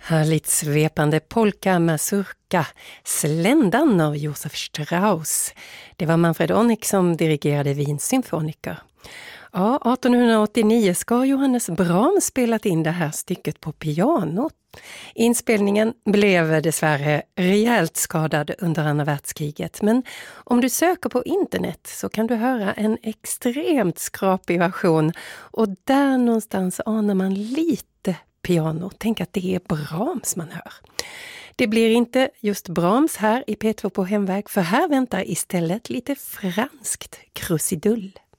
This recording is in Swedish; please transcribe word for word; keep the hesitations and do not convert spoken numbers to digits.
Härligt svepande polka mazurka, Sländan av Josef Strauss. Det var Manfred Onyx som dirigerade Wiens symfoniker. Ja, arton åttionio ska Johannes Brahms spelat in det här stycket på pianot. Inspelningen blev dessvärre rejält skadad under andra världskriget, men om du söker på internet så kan du höra en extremt skrapig version, och där någonstans anar man lite piano. Tänk att det är Brahms man hör. Det blir inte just Brahms här i P två på hemväg, för här väntar istället lite franskt krusidull.